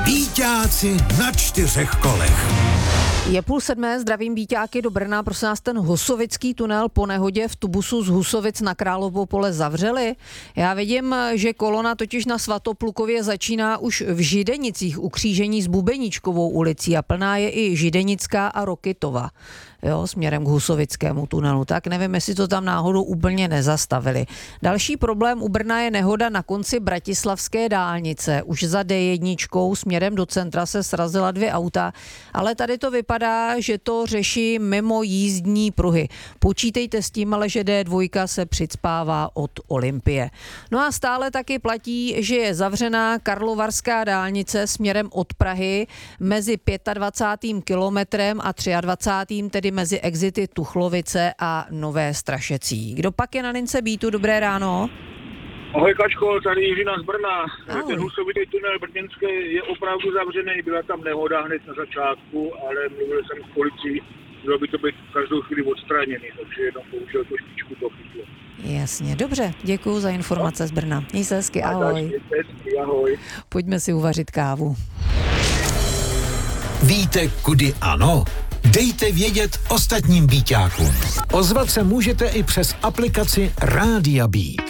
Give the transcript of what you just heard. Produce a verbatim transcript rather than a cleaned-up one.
Bíťáci na čtyřech kolech. Je půl sedmé, zdravím Bíťáky do Brna. Prosím nás, ten Husovický tunel po nehodě v Tubusu z Husovic na Královo pole zavřeli. Já vidím, že kolona totiž na Svatoplukově začíná už v Židenicích u křížení s Bubeníčkovou ulicí a plná je i Židenická a Rokytova, jo, směrem k Husovickému tunelu. Tak nevím, jestli to tam náhodou úplně nezastavili. Další problém u Brna je nehoda na konci Bratislavské dálnice. Už za D jedna směrem do centra se srazila dvě auta, ale tady to vypadá, že to řeší mimo jízdní pruhy. Počítejte s tím, ale že D dva se přicpává od Olympie. No a stále taky platí, že je zavřená Karlovarská dálnice směrem od Prahy mezi dvacátým pátým kilometrem a dvacátým třetím tedy mezi exity Tuchlovice a Nové Strašecí. Kdo pak je na lince Bítu? Dobré ráno. Ahoj Kačko, tady Jiřina z Brna. Ahoj. Ten Husovitý tunel brněnský je opravdu zavřený, byla tam nehoda hned na začátku, ale mluvil jsem s policií, mělo by to být každou chvíli odstraněný, takže jenom použil tu špičku to chytlo. Jasně, dobře, děkuju za informace z Brna. Měj se hezky, ahoj. Ahoj. Pojďme si uvařit kávu. Víte, kudy ano? Dejte vědět ostatním Bíťákům. Ozvat se můžete i přes aplikaci Rádia Beat.